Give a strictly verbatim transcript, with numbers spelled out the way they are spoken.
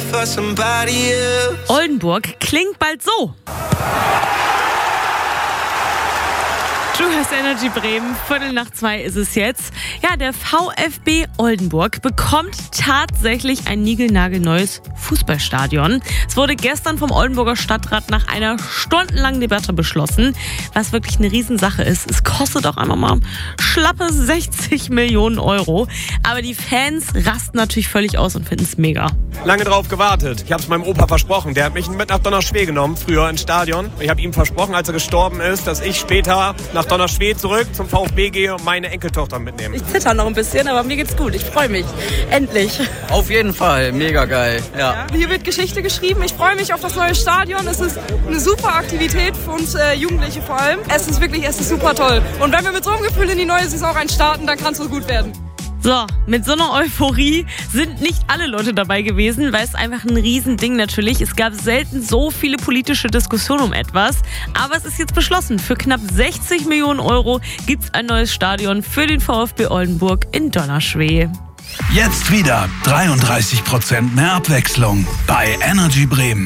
for somebody else. Oldenburg klingt bald so. Du hörst Energy Bremen, Viertel nach zwei ist es jetzt. Ja, der VfB Oldenburg bekommt tatsächlich ein niegelnagelneues Fußballstadion. Es wurde gestern vom Oldenburger Stadtrat nach einer stundenlangen Debatte beschlossen, was wirklich eine Riesensache ist. Es kostet auch einfach mal schlappe sechzig Millionen Euro. Aber die Fans rasten natürlich völlig aus und finden es mega. Lange drauf gewartet. Ich habe es meinem Opa versprochen. Der hat mich mit nach Donnerschwee genommen, früher ins Stadion. Ich habe ihm versprochen, als er gestorben ist, dass ich später nach Donnerschwee zurück zum VfB gehe und meine Enkeltochter mitnehme. Ich zitter noch ein bisschen, aber mir geht's gut. Ich freue mich. Endlich. Auf jeden Fall. Mega geil. Ja. Hier wird Geschichte geschrieben. Ich freue mich auf das neue Stadion. Es ist eine super Aktivität für uns äh, Jugendliche vor allem. Es ist wirklich, es ist super toll. Und wenn wir mit so einem Gefühl in die neue Saison reinstarten, dann kann es so gut werden. So, mit so einer Euphorie sind nicht alle Leute dabei gewesen, weil es einfach ein Riesending natürlich. Es gab selten so viele politische Diskussionen um etwas. Aber es ist jetzt beschlossen. Für knapp sechzig Millionen Euro gibt es ein neues Stadion für den VfB Oldenburg in Donnerschwee. Jetzt wieder dreiunddreißig Prozent mehr Abwechslung bei Energy Bremen.